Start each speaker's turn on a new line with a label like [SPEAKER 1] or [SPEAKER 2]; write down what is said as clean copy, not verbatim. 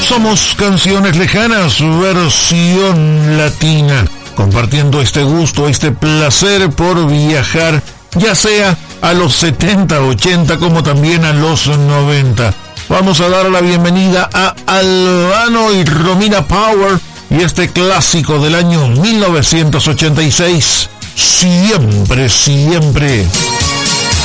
[SPEAKER 1] Somos Canciones Lejanas, versión latina, compartiendo este gusto, este placer por viajar, ya sea a los 70, 80, como también a los 90. Vamos a dar la bienvenida a Albano y Romina Power y este clásico del año 1986, Siempre, Siempre.